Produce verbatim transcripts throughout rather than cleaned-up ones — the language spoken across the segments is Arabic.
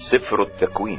سفر التكوين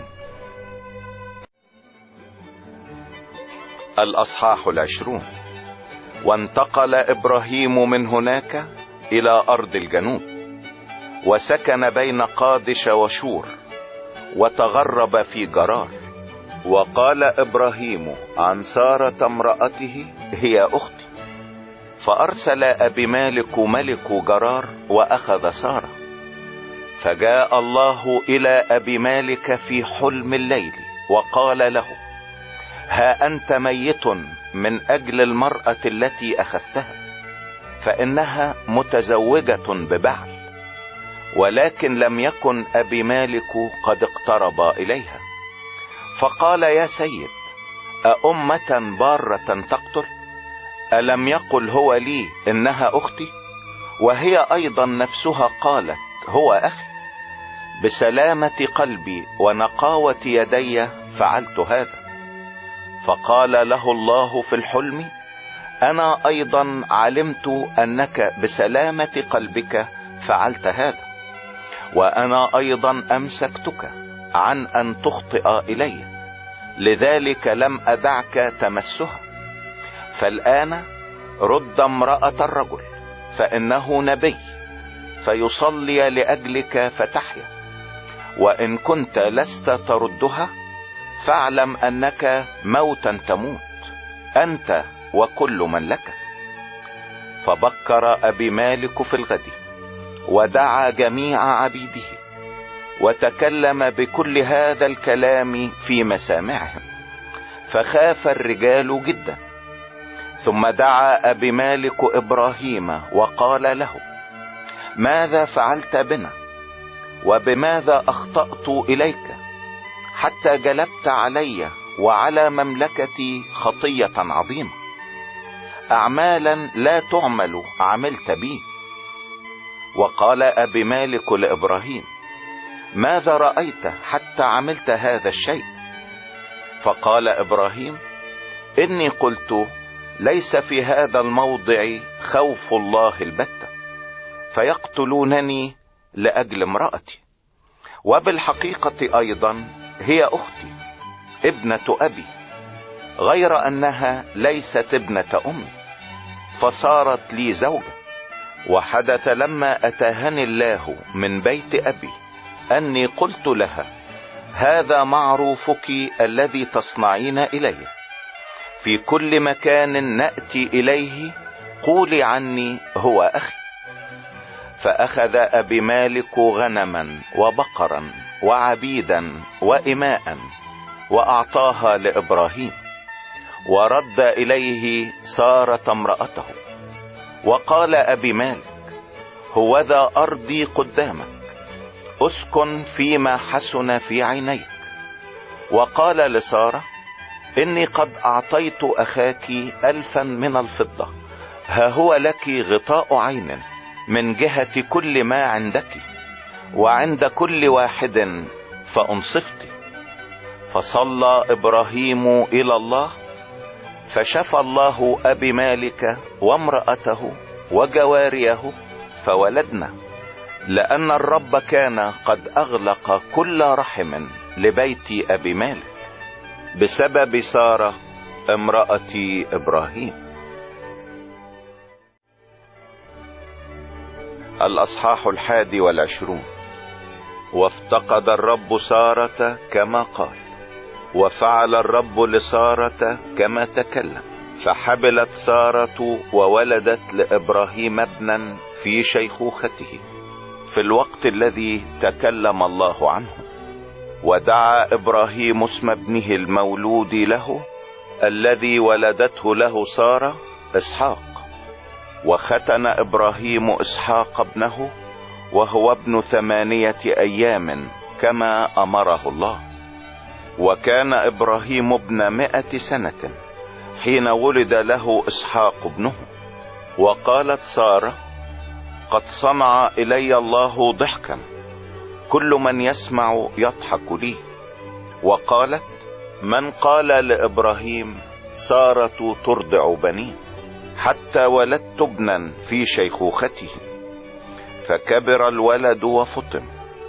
الأصحاح العشرون. وانتقل إبراهيم من هناك إلى أرض الجنوب، وسكن بين قادش وشور، وتغرب في جرار. وقال إبراهيم عن سارة امرأته: هي أختي. فأرسل أبيمالك ملك جرار وأخذ سارة. فجاء الله إلى أبيمالك في حلم الليل وقال له: ها أنت ميت من أجل المرأة التي أخذتها، فإنها متزوجة ببعل. ولكن لم يكن أبيمالك قد اقترب إليها. فقال: يا سيد، أأمة بارة تقتل؟ ألم يقل هو لي إنها أختي؟ وهي أيضا نفسها قالت: هو أخي. بسلامة قلبي ونقاوة يدي فعلت هذا. فقال له الله في الحلم: أنا أيضا علمت أنك بسلامة قلبك فعلت هذا، وأنا أيضا أمسكتك عن أن تخطئ إلي، لذلك لم أدعك تمسها. فالآن رد امرأة الرجل، فإنه نبي، فيصلي لأجلك فتحيا. وإن كنت لست تردها فاعلم أنك موتا تموت، أنت وكل من لك. فبكر أبيمالك في الغد ودعا جميع عبيده، وتكلم بكل هذا الكلام في مسامعهم، فخاف الرجال جدا. ثم دعا أبيمالك إبراهيم وقال له: ماذا فعلت بنا؟ وبماذا أخطأت إليك حتى جلبت علي وعلى مملكتي خطية عظيمة؟ أعمالا لا تعمل عملت بي. وقال أبيمالك لإبراهيم: ماذا رأيت حتى عملت هذا الشيء؟ فقال إبراهيم: إني قلت ليس في هذا الموضع خوف الله البتة، فيقتلونني لأجل امرأتي. وبالحقيقة أيضا هي أختي ابنة أبي، غير أنها ليست ابنة أمي، فصارت لي زوجة. وحدث لما أتاهني الله من بيت أبي أني قلت لها: هذا معروفك الذي تصنعين إلي، في كل مكان نأتي إليه قولي عني هو أخي. فأخذ أبيمالك غنما وبقرا وعبيدا وإماء وأعطاها لإبراهيم، ورد إليه سارة امرأته. وقال أبيمالك: هوذا أرضي قدامك، أسكن فيما حسن في عينيك. وقال لسارة: إني قد أعطيت أخاك ألفا من الفضة، ها هو لك غطاء عين من جهة كل ما عندك، وعند كل واحد فأنصفت. فصلى إبراهيم إلى الله، فشفى الله أبيمالك وامرأته وجواريه فولدنا، لأن الرب كان قد أغلق كل رحم لبيت أبيمالك بسبب سارة امرأة إبراهيم. الأصحاح الحادي والعشرون. وافتقد الرب سارة كما قال، وفعل الرب لسارة كما تكلم، فحبلت سارة وولدت لإبراهيم ابنا في شيخوخته في الوقت الذي تكلم الله عنه. ودعا إبراهيم اسم ابنه المولود له الذي ولدته له سارة إسحاق. وختن إبراهيم إسحاق ابنه وهو ابن ثمانية أيام كما أمره الله. وكان إبراهيم ابن مائة سنة حين ولد له إسحاق ابنه. وقالت سارة: قد صنع إلي الله ضحكا، كل من يسمع يضحك لي. وقالت: من قال لإبراهيم سارة ترضع بنين؟ حتى ولدت ابنا في شيخوخته. فكبر الولد وفطم،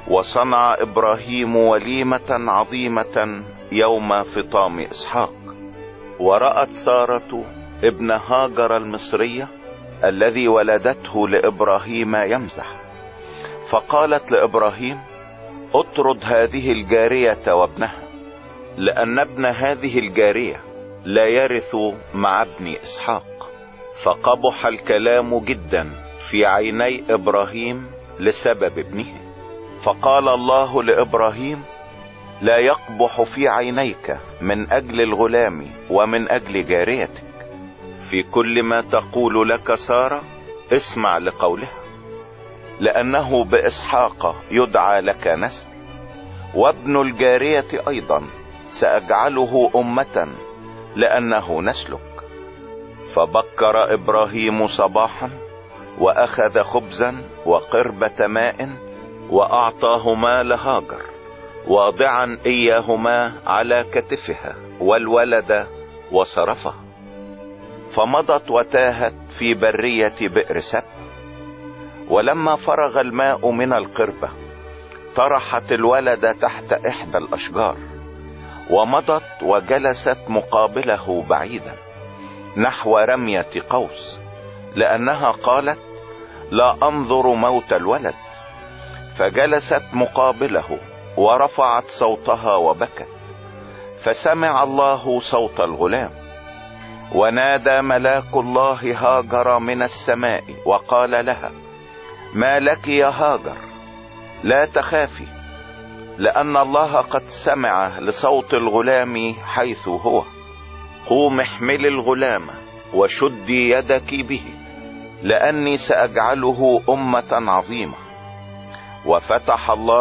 وصنع ابراهيم وليمة عظيمة يوم فطام اسحاق. ورأت سارة ابن هاجر المصرية الذي ولدته لابراهيم يمزح، فقالت لابراهيم: اطرد هذه الجارية وابنها، لان ابن هذه الجارية لا يرث مع ابن اسحاق. فقبح الكلام جدا في عيني ابراهيم لسبب ابنه. فقال الله لابراهيم: لا يقبح في عينيك من اجل الغلام ومن اجل جاريتك. في كل ما تقول لك سارة اسمع لقولها، لانه باسحاق يدعى لك نسل، وابن الجارية ايضا ساجعله امة لانه نسلك. فبكر ابراهيم صباحا واخذ خبزا وقربة ماء واعطاهما لهاجر، واضعا اياهما على كتفها والولد وصرفها. فمضت وتاهت في برية بئر سب. ولما فرغ الماء من القربة طرحت الولد تحت احدى الاشجار، ومضت وجلست مقابله بعيدا نحو رمية قوس، لانها قالت: لا انظر موت الولد. فجلست مقابله ورفعت صوتها وبكت. فسمع الله صوت الغلام، ونادى ملاك الله هاجر من السماء وقال لها: ما لك يا هاجر؟ لا تخافي، لان الله قد سمع لصوت الغلام حيث هو. قوم احملي الغلام وشدي يدك به، لاني ساجعله امة عظيمة. وفتح الله